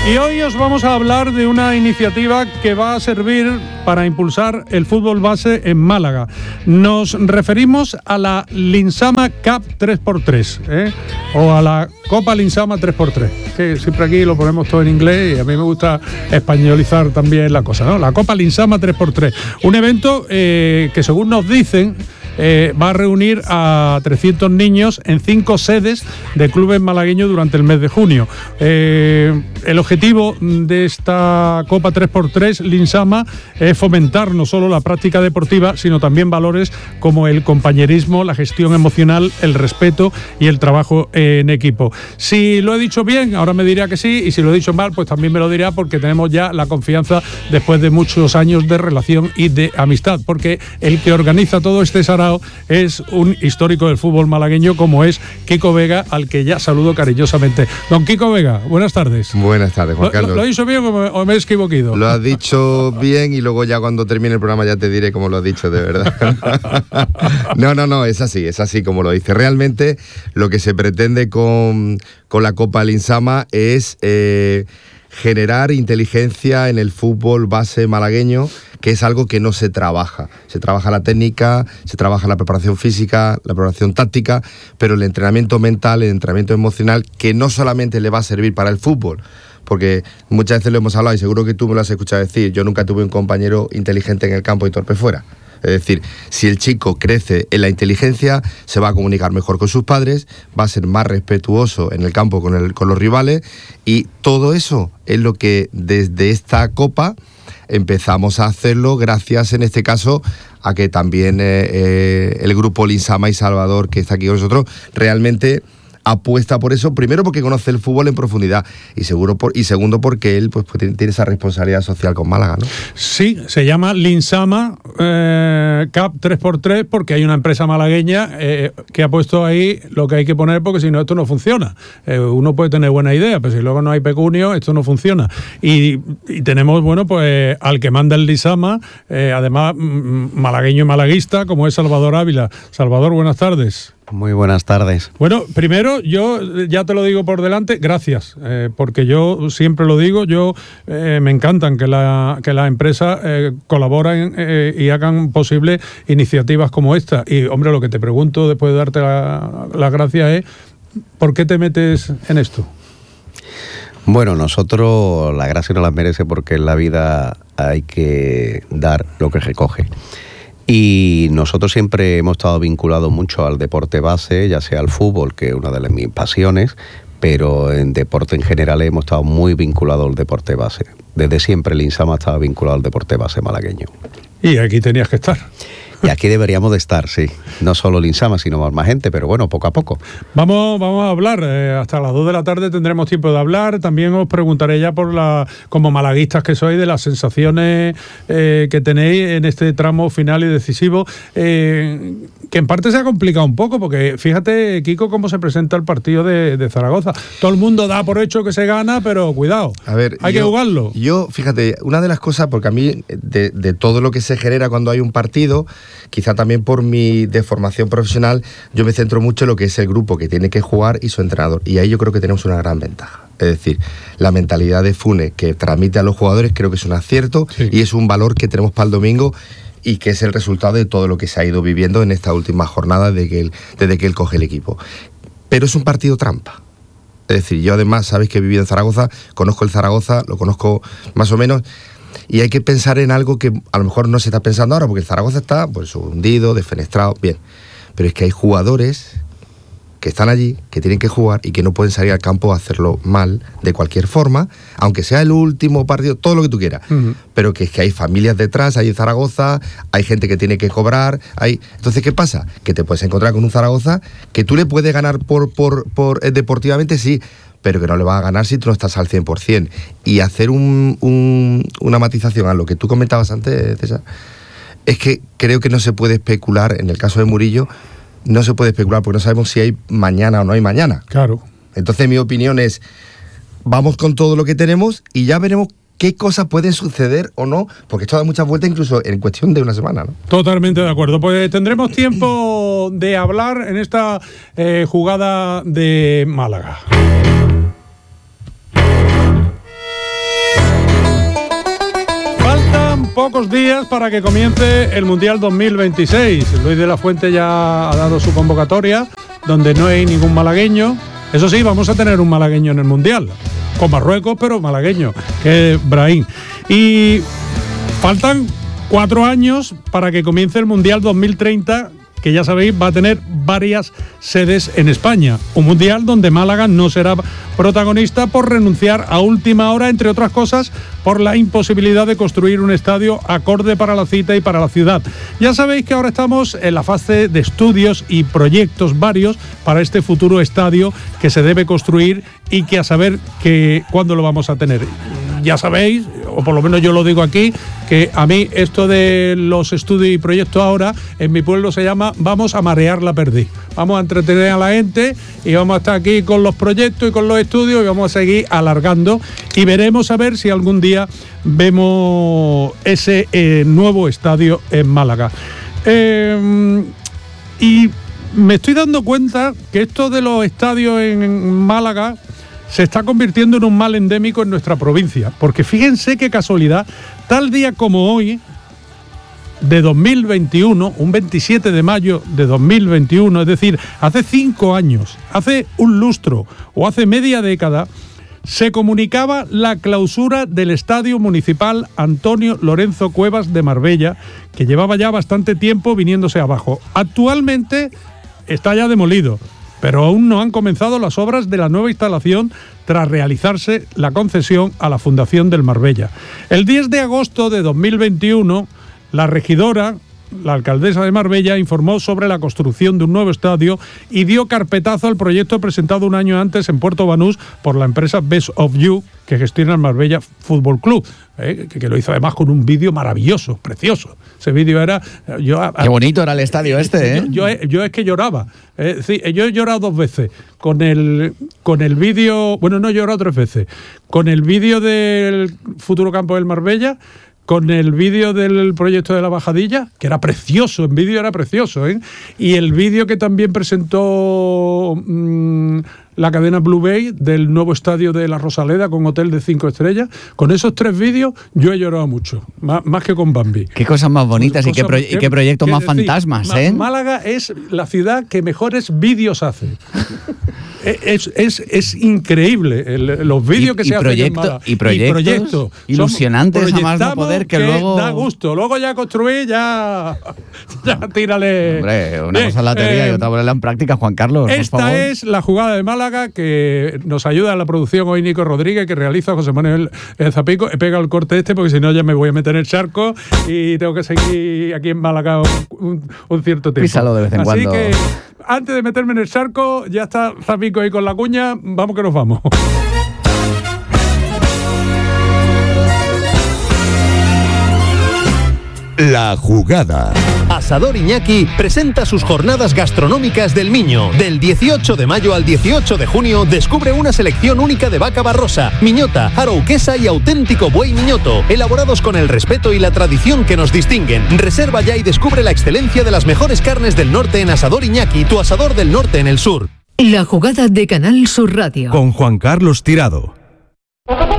Y hoy os vamos a hablar de una iniciativa que va a servir para impulsar el fútbol base en Málaga. Nos referimos a la Linsama Cup 3x3, o a la Copa Linsama 3x3, que siempre aquí lo ponemos todo en inglés y a mí me gusta españolizar también la cosa, ¿no? La Copa Linsama 3x3, un evento que según nos dicen va a reunir a 300 niños en 5 sedes de clubes malagueños durante el mes de junio. El objetivo de esta Copa 3x3 Linsama es fomentar no solo la práctica deportiva, sino también valores como el compañerismo, la gestión emocional, el respeto y el trabajo en equipo. Si lo he dicho bien, ahora me dirá que sí, y si lo he dicho mal, pues también me lo dirá, porque tenemos ya la confianza después de muchos años de relación y de amistad, porque el que organiza todo este sarao es un histórico del fútbol malagueño, como es Kiko Vega, al que ya saludo cariñosamente. Don Kiko Vega, buenas tardes. Buenas tardes, Juan Carlos. ¿Lo he dicho bien o me he equivocado? Lo has dicho bien, y luego ya cuando termine el programa ya te diré cómo lo has dicho de verdad. No, es así como lo dice. Realmente lo que se pretende con la Copa Linsama es generar inteligencia en el fútbol base malagueño, que es algo que no se trabaja. Se trabaja la técnica, se trabaja la preparación física, la preparación táctica, pero el entrenamiento mental, el entrenamiento emocional, que no solamente le va a servir para el fútbol, porque muchas veces lo hemos hablado y seguro que tú me lo has escuchado decir, yo nunca tuve un compañero inteligente en el campo y torpe fuera. Es decir, si el chico crece en la inteligencia, se va a comunicar mejor con sus padres, va a ser más respetuoso en el campo con los rivales, y todo eso es lo que desde esta Copa empezamos a hacerlo, gracias en este caso a que también el grupo Linsama y Salvador, que está aquí con nosotros, realmente apuesta por eso, primero porque conoce el fútbol en profundidad y segundo porque él pues tiene esa responsabilidad social con Málaga, ¿no? Sí, se llama Linsama Cup 3x3 porque hay una empresa malagueña que ha puesto ahí lo que hay que poner, porque si no esto no funciona. Uno puede tener buena idea, pero si luego no hay pecunio, esto no funciona. Y tenemos, bueno, pues al que manda el Linsama, además malagueño y malaguista, como es Salvador Ávila. Salvador, buenas tardes. Muy buenas tardes. Bueno, primero, yo ya te lo digo por delante, gracias, porque yo siempre lo digo, me encantan que las empresas colaboren y hagan posible iniciativas como esta. Y, hombre, lo que te pregunto después de darte las gracias es, ¿por qué te metes en esto? Bueno, nosotros la gracia no las merece, porque en la vida hay que dar lo que recoge. Y nosotros siempre hemos estado vinculados mucho al deporte base, ya sea al fútbol, que es una de mis pasiones, pero en deporte en general hemos estado muy vinculados al deporte base. Desde siempre el Linsama ha estado vinculado al deporte base malagueño. Y aquí tenías que estar. Y aquí deberíamos de estar, sí. No solo Linsama, sino más gente, pero bueno, poco a poco. Vamos a hablar. Hasta las 2 de la tarde tendremos tiempo de hablar. También os preguntaré ya como malaguistas que sois, de las sensaciones que tenéis en este tramo final y decisivo, que en parte se ha complicado un poco, porque fíjate, Kiko, cómo se presenta el partido de Zaragoza. Todo el mundo da por hecho que se gana, pero cuidado, hay que jugarlo. Yo, fíjate, una de las cosas, porque a mí, de todo lo que se genera cuando hay un partido, quizá también por mi deformación profesional, yo me centro mucho en lo que es el grupo que tiene que jugar y su entrenador. Y ahí yo creo que tenemos una gran ventaja. Es decir, la mentalidad de Funes que transmite a los jugadores creo que es un acierto, sí, y es un valor que tenemos para el domingo y que es el resultado de todo lo que se ha ido viviendo en esta última jornada desde que él coge el equipo. Pero es un partido trampa. Es decir, yo además, sabes que he vivido en Zaragoza, conozco el Zaragoza, lo conozco más o menos, y hay que pensar en algo que a lo mejor no se está pensando ahora, porque el Zaragoza está pues hundido, defenestrado, bien. Pero es que hay jugadores que están allí, que tienen que jugar y que no pueden salir al campo a hacerlo mal de cualquier forma, aunque sea el último partido, todo lo que tú quieras. Uh-huh. Pero que es que hay familias detrás, hay en Zaragoza, hay gente que tiene que cobrar, Entonces, ¿qué pasa? Que te puedes encontrar con un Zaragoza que tú le puedes ganar por deportivamente, sí, pero que no le vas a ganar si tú no estás al 100%. Y hacer una matización a lo que tú comentabas antes, César, es que creo que no se puede especular, en el caso de Murillo, no se puede especular porque no sabemos si hay mañana o no hay mañana. Claro. Entonces mi opinión es, vamos con todo lo que tenemos y ya veremos qué cosas pueden suceder o no, porque esto da muchas vueltas incluso en cuestión de una semana, ¿no? Totalmente de acuerdo. Pues tendremos tiempo de hablar en esta jugada de Málaga. pocos días para que comience el Mundial 2026. Luis de la Fuente ya ha dado su convocatoria, donde no hay ningún malagueño. Eso sí, vamos a tener un malagueño en el Mundial, con Marruecos, pero malagueño, que es Brahim. Y faltan 4 años para que comience el Mundial 2030, que ya sabéis va a tener varias sedes en España. Un Mundial donde Málaga no será protagonista por renunciar a última hora, entre otras cosas, por la imposibilidad de construir un estadio acorde para la cita y para la ciudad. Ya sabéis que ahora estamos en la fase de estudios y proyectos varios para este futuro estadio que se debe construir y que a saber que cuándo lo vamos a tener. Ya sabéis, o por lo menos yo lo digo aquí, que a mí esto de los estudios y proyectos ahora, en mi pueblo se llama vamos a marear la perdiz. Vamos a entretener a la gente y vamos a estar aquí con los proyectos y con los estudios y vamos a seguir alargando y veremos a ver si algún día vemos ese nuevo estadio en Málaga. Y me estoy dando cuenta que esto de los estadios en Málaga se está convirtiendo en un mal endémico en nuestra provincia, porque fíjense qué casualidad, tal día como hoy, de 2021, un 27 de mayo de 2021, es decir, hace 5 años, hace un lustro o hace media década, se comunicaba la clausura del Estadio Municipal Antonio Lorenzo Cuevas de Marbella, que llevaba ya bastante tiempo viniéndose abajo. Actualmente está ya demolido, pero aún no han comenzado las obras de la nueva instalación tras realizarse la concesión a la Fundación del Marbella. El 10 de agosto de 2021, la regidora, la alcaldesa de Marbella, informó sobre la construcción de un nuevo estadio y dio carpetazo al proyecto presentado un año antes en Puerto Banús por la empresa Best of You, que gestiona el Marbella Fútbol Club, que lo hizo además con un vídeo maravilloso, precioso. Ese vídeo era... Qué bonito era el estadio este, ¿eh? Yo es que lloraba. Sí, yo he llorado 2 veces. Con el vídeo... Bueno, no, he llorado 3 veces. Con el vídeo del futuro campo del Marbella, con el vídeo del proyecto de la Bajadilla, que era precioso, en vídeo era precioso, ¿eh? Y el vídeo que también presentó la cadena Blue Bay del nuevo estadio de La Rosaleda con hotel de 5 estrellas. Con esos 3 vídeos yo he llorado mucho, más que con Bambi. Qué cosas más bonitas y qué proyectos más fantasmas, ¿eh? Málaga es la ciudad que mejores vídeos hace. Es increíble los vídeos que se hacen en Málaga. Y proyectos ilusionantes a más no poder, que luego... da gusto. Luego ya construir, ya tírale... Hombre, una cosa es la teoría y otra ponerla en práctica, Juan Carlos, esta por favor. Es la jugada de Málaga que nos ayuda en la producción hoy Nico Rodríguez, que realiza José Manuel Zapico. He pegado el corte porque si no ya me voy a meter en el charco y tengo que seguir aquí en Málaga un cierto tiempo. Písalo de vez en cuando. Así que antes de meterme en el charco, ya está Zapico ahí con la cuña, vamos que nos vamos. La jugada. Asador Iñaki presenta sus jornadas gastronómicas del Miño. Del 18 de mayo al 18 de junio descubre una selección única de vaca barrosa, miñota, arauquesa y auténtico buey miñoto, elaborados con el respeto y la tradición que nos distinguen. Reserva ya y descubre la excelencia de las mejores carnes del norte en Asador Iñaki, tu asador del norte en el sur. La jugada de Canal Sur Radio. Con Juan Carlos Tirado.